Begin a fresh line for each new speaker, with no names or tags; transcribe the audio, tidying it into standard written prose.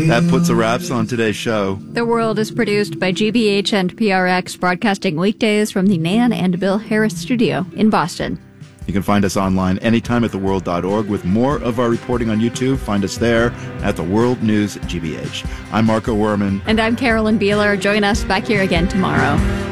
That puts a wraps on today's show.
The World is produced by GBH and PRX, broadcasting weekdays from the Nan and Bill Harris studio in Boston.
You can find us online anytime at theworld.org with more of our reporting on YouTube. Find us there at The World News GBH. I'm Marco Werman.
And I'm Carolyn Beeler. Join us back here again tomorrow.